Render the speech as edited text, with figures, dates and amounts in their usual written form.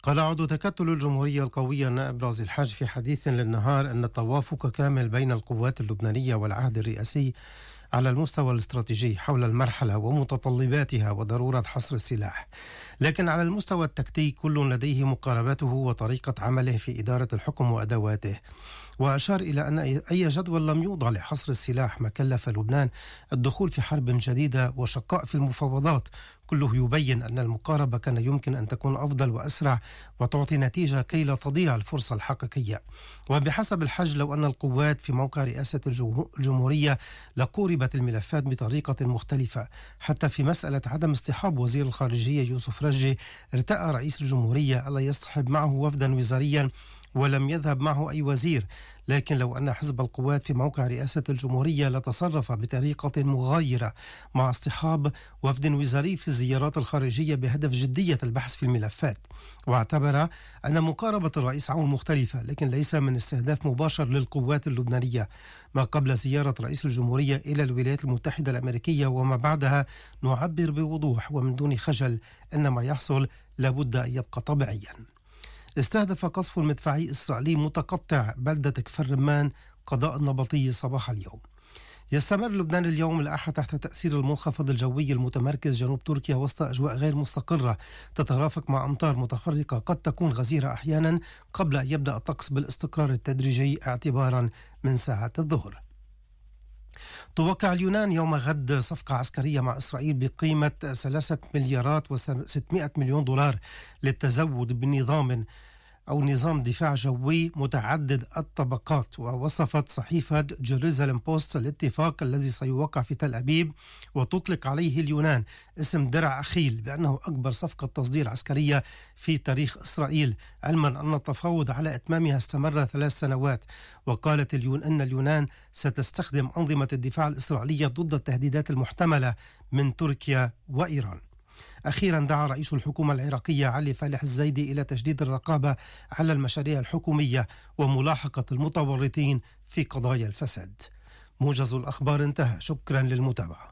قال عضو تكتل الجمهورية القوية النائب رازي الحاج في حديث للنهار أن التوافق كامل بين القوات اللبنانية والعهد الرئاسي على المستوى الاستراتيجي حول المرحلة ومتطلباتها وضرورة حصر السلاح، لكن على المستوى التكتيكي كل لديه مقاربته وطريقة عمله في إدارة الحكم وأدواته. وأشار إلى أن أي جدول لم يوضع لحصر السلاح ما كلف لبنان الدخول في حرب جديدة وشقاء في المفاوضات، كله يبين أن المقاربة كان يمكن أن تكون أفضل وأسرع وتعطي نتيجة كي لا تضيع الفرصة الحقيقية. وبحسب الحج لو أن القوات في موقع رئاسة الجمهورية لقوربت الملفات بطريقة مختلفة. حتى في مسألة عدم اصطحاب وزير الخارجية يوسف رجي ارتأى رئيس الجمهورية ألا يصطحب معه وفدا وزاريا ولم يذهب معه أي وزير، لكن لو أن حزب القوات في موقع رئاسة الجمهورية لتصرف بطريقة مغايرة مع اصطحاب وفد وزاري في الزيارات الخارجية بهدف جدية البحث في الملفات. واعتبر أن مقاربة الرئيس عون مختلفة لكن ليس من استهداف مباشر للقوات اللبنانية. ما قبل زيارة رئيس الجمهورية إلى الولايات المتحدة الأمريكية وما بعدها نعبر بوضوح ومن دون خجل أن ما يحصل لابد أن يبقى طبيعيا. استهدف قصف مدفعي إسرائيلي متقطع بلدة كفر رمان قضاء النبطية صباح اليوم. يستمر لبنان اليوم الأحد تحت تأثير المنخفض الجوي المتمركز جنوب تركيا وسط أجواء غير مستقرة تترافق مع أمطار متفرقة قد تكون غزيرة أحيانا قبل أن يبدأ الطقس بالاستقرار التدريجي اعتبارا من ساعة الظهر. توقع اليونان يوم غد صفقة عسكرية مع إسرائيل بقيمة 3 مليارات و600 مليون دولار للتزود بنظام نظام دفاع جوي متعدد الطبقات. ووصفت صحيفة جيروزاليم بوست الاتفاق الذي سيوقع في تل أبيب وتطلق عليه اليونان اسم درع أخيل بأنه أكبر صفقة تصدير عسكرية في تاريخ إسرائيل، علما أن التفاوض على إتمامها استمر 3 سنوات. وقالت أن اليونان ستستخدم أنظمة الدفاع الإسرائيلية ضد التهديدات المحتملة من تركيا وإيران. أخيرا دعا رئيس الحكومة العراقية علي فالح الزيدي إلى تشديد الرقابة على المشاريع الحكومية وملاحقة المتورطين في قضايا الفساد. موجز الأخبار انتهى، شكرا للمتابعة.